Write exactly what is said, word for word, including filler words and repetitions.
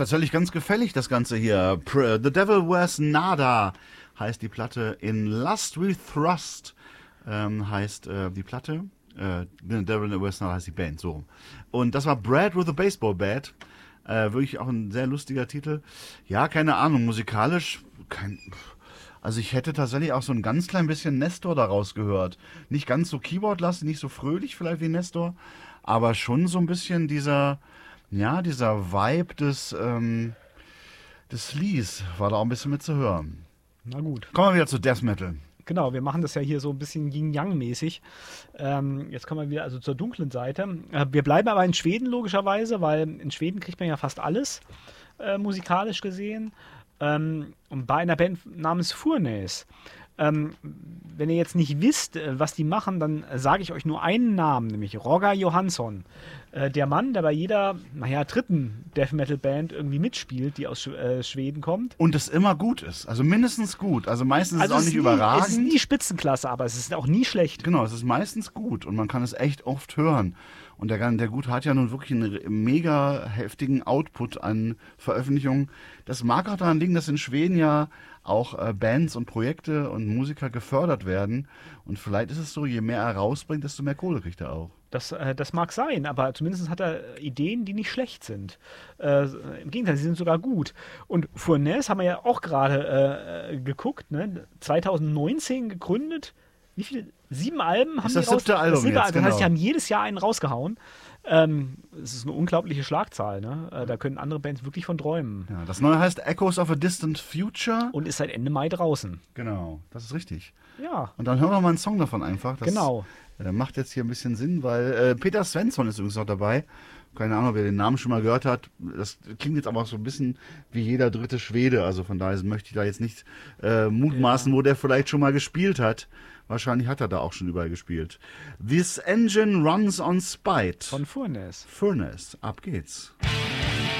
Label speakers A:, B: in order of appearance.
A: tatsächlich ganz gefällig, das Ganze hier. The Devil Wears Nada heißt die Platte. In Lust We Thrust ähm, heißt äh, die Platte. Äh, The Devil Wears Nada heißt die Band, so. Und das war Brad with a Baseball Bat. Äh, wirklich auch ein sehr lustiger Titel. Ja, keine Ahnung, musikalisch, kein... Also ich hätte tatsächlich auch so ein ganz klein bisschen Nestor daraus gehört. Nicht ganz so Keyboard-lastig, nicht so fröhlich vielleicht wie Nestor, aber schon so ein bisschen dieser, ja, dieser Vibe des, ähm, des Sleaze war da auch ein bisschen mit zu hören.
B: Na gut.
A: Kommen wir wieder zu Death Metal.
B: Genau, wir machen das ja hier so ein bisschen Yin-Yang-mäßig. Ähm, jetzt kommen wir wieder also zur dunklen Seite. Äh, wir bleiben aber in Schweden logischerweise, weil in Schweden kriegt man ja fast alles, äh, musikalisch gesehen. Ähm, und bei einer Band namens Furnace. Ähm, wenn ihr jetzt nicht wisst, äh, was die machen, dann äh, sage ich euch nur einen Namen, nämlich Roger Johansson. Äh, der Mann, der bei jeder, naja, dritten Death Metal Band irgendwie mitspielt, die aus Sch äh, Schweden kommt.
A: Und es immer gut ist. Also mindestens gut. Also meistens
B: also
A: ist es auch nicht
B: nie,
A: überragend.
B: Es ist nie Spitzenklasse, aber es ist auch nie schlecht.
A: Genau, es ist meistens gut und man kann es echt oft hören. Und der, der Gut hat ja nun wirklich einen mega heftigen Output an Veröffentlichungen. Das mag auch daran liegen, dass in Schweden ja auch äh, Bands und Projekte und Musiker gefördert werden. Und vielleicht ist es so, je mehr er rausbringt, desto mehr Kohle kriegt er auch.
B: Das, äh, das mag sein, aber zumindest hat er Ideen, die nicht schlecht sind. Äh, Im Gegenteil, sie sind sogar gut. Und Furnace haben wir ja auch gerade äh, geguckt, ne? zwanzig neunzehn gegründet. Wie viele? Sieben Alben haben
A: ist
B: die
A: das
B: raus?
A: siebte Album
B: das siebte
A: jetzt,
B: Album.
A: genau.
B: Das heißt, sie haben jedes Jahr einen rausgehauen. Ähm, das ist eine unglaubliche Schlagzahl. Ne? Äh, da können andere Bands wirklich von träumen.
A: Ja, das neue heißt Echoes of a Distant Future.
B: Und ist seit Ende Mai draußen.
A: Genau, das ist richtig.
B: Ja.
A: Und dann hören wir mal einen Song davon einfach. Das,
B: Genau.
A: Ja, der macht jetzt hier ein bisschen Sinn, weil äh, Peter Svensson ist übrigens noch dabei. Keine Ahnung, ob ihr den Namen schon mal gehört habt. Das klingt jetzt aber auch so ein bisschen wie jeder dritte Schwede. Also von daher möchte ich da jetzt nicht äh, mutmaßen, ja. wo der vielleicht schon mal gespielt hat. Wahrscheinlich hat er da auch schon überall gespielt. This Engine Runs on Spite.
B: Von Furnace.
A: Furnace. Ab geht's.